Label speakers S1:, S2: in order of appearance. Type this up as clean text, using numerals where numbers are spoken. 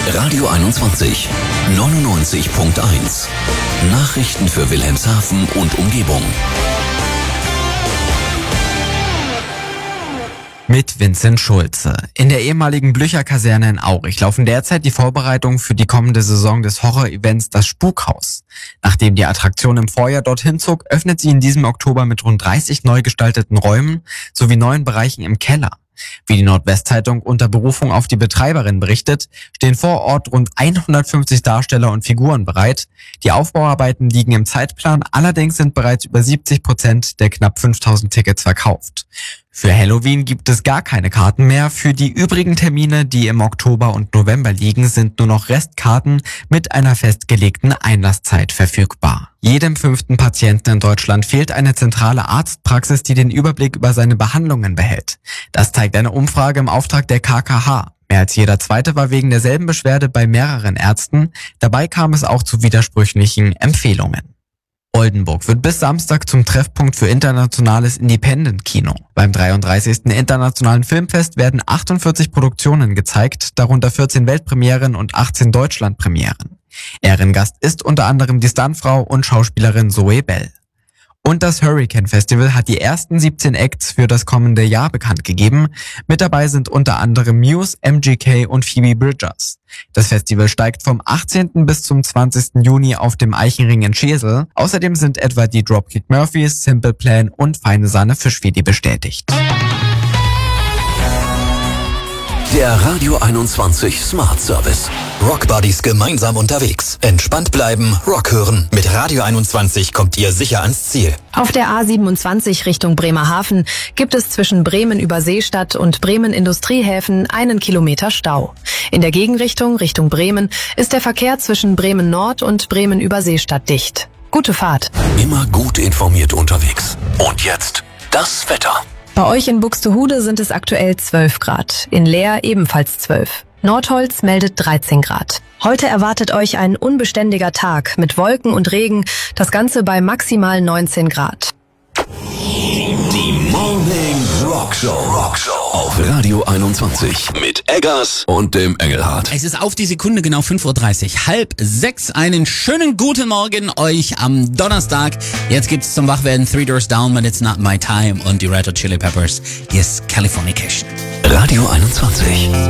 S1: Radio 21, 99.1. Nachrichten für Wilhelmshaven und Umgebung.
S2: Mit Vincent Schulze. In der ehemaligen Blücher-Kaserne in Aurich laufen derzeit die Vorbereitungen für die kommende Saison des Horror-Events Das Spukhaus. Nachdem die Attraktion im Vorjahr dorthin zog, öffnet sie in diesem Oktober mit rund 30 neu gestalteten Räumen sowie neuen Bereichen im Keller. Wie die Nordwestzeitung unter Berufung auf die Betreiberin berichtet, stehen vor Ort rund 150 Darsteller und Figuren bereit. Die Aufbauarbeiten liegen im Zeitplan, allerdings sind bereits über 70% der knapp 5000 Tickets verkauft. Für Halloween gibt es gar keine Karten mehr. Für die übrigen Termine, die im Oktober und November liegen, sind nur noch Restkarten mit einer festgelegten Einlasszeit verfügbar. Jedem 5. Patienten in Deutschland fehlt eine zentrale Arztpraxis, die den Überblick über seine Behandlungen behält. Das zeigt eine Umfrage im Auftrag der KKH. Mehr als jeder Zweite war wegen derselben Beschwerde bei mehreren Ärzten. Dabei kam es auch zu widersprüchlichen Empfehlungen. Oldenburg wird bis Samstag zum Treffpunkt für internationales Independent-Kino. Beim 33. Internationalen Filmfest werden 48 Produktionen gezeigt, darunter 14 Weltpremieren und 18 Deutschlandpremieren. Ehrengast ist unter anderem die Stuntfrau und Schauspielerin Zoe Bell. Und das Hurricane Festival hat die ersten 17 Acts für das kommende Jahr bekannt gegeben. Mit dabei sind unter anderem Muse, MGK und Phoebe Bridgers. Das Festival steigt vom 18. bis zum 20. Juni auf dem Eichenring in Schesel. Außerdem sind etwa die Dropkick Murphys, Simple Plan und Feine Sahne Fischfilet bestätigt.
S1: Der Radio 21 Smart Service.
S3: Rock Buddies gemeinsam unterwegs. Entspannt bleiben, Rock hören. Mit Radio 21 kommt ihr sicher ans Ziel.
S4: Auf der A27 Richtung Bremerhaven gibt es zwischen Bremen über Seestadt und Bremen Industriehäfen 1 Kilometer Stau. In der Gegenrichtung Richtung Bremen ist der Verkehr zwischen Bremen Nord und Bremen über Seestadt dicht. Gute Fahrt.
S1: Immer gut informiert unterwegs. Und jetzt das Wetter.
S4: Bei euch in Buxtehude sind es aktuell 12 Grad, in Leer ebenfalls 12. Nordholz meldet 13 Grad. Heute erwartet euch ein unbeständiger Tag mit Wolken und Regen, das Ganze bei maximal 19 Grad.
S1: Die Morning Rockshow auf Radio 21 mit Eggers und dem Engelhardt.
S5: Es ist auf die Sekunde genau 5:30 Uhr, 5:30. Einen schönen guten Morgen euch am Donnerstag. Jetzt gibt's zum Wachwerden Three Doors Down, but It's Not My Time und die Red Hot Chili Peppers. Hier ist Californication.
S1: Radio 21.